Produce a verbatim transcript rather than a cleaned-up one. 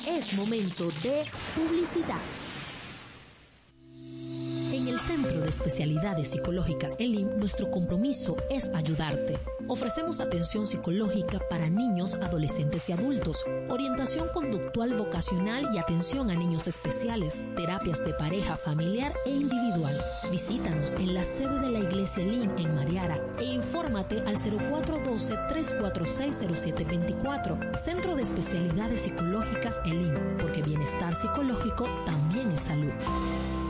Es momento de publicidad. En el Centro de Especialidades Psicológicas E L I M, nuestro compromiso es ayudarte. Ofrecemos atención psicológica para niños, adolescentes y adultos, orientación conductual vocacional y atención a niños especiales, terapias de pareja, familiar e individual. Visítanos en la sede de la Iglesia E L I M en Mariara e infórmate al cero cuatro uno dos, tres cuatro seis, cero siete dos cuatro. Centro de Especialidades Psicológicas E L I M, porque bienestar psicológico también es salud.